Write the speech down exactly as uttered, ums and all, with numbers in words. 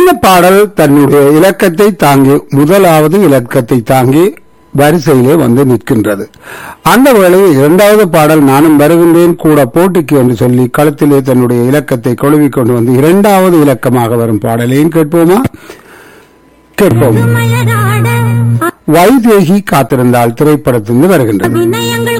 இந்த பாடல் தன்னுடைய இலக்கத்தை தாங்கி முதலாவது இலக்கத்தை தாங்கி வரிசையிலே வந்து நிற்கின்றது. அந்த வேளையில் இரண்டாவது பாடல் நானும் வருகின்றேன் கூட போட்டிக்கு என்று சொல்லி களத்திலே தன்னுடைய இலக்கத்தை கொழுவிக் கொண்டு வந்து இரண்டாவது இலக்கமாக வரும் பாடலையும் கேட்போமா? கேட்போம். வைதேகி காத்திருந்தால் திரைப்படத்திலிருந்து வருகின்றது.